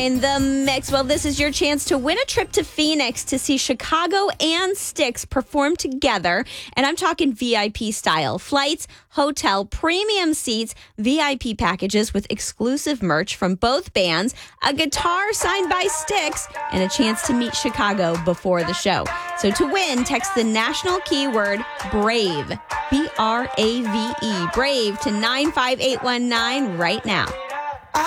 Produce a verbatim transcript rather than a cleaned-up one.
nine, The Mix. Well, this is your chance to win a trip to Phoenix to see Chicago and Styx perform together. And I'm talking V I P style. Flights, hotel, premium seats, V I P packages with exclusive merch from both bands, a guitar signed by Styx, and a chance to meet Chicago before the show. So to win, text the national keyword BRAVE, B R A V E, BRAVE to nine five eight one nine right now.